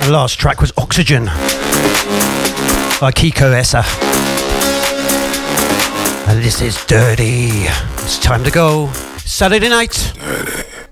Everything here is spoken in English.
The last track was Oxygen by Kiko Essa. And this is Dirty. It's time to go. Saturday night. Dirty.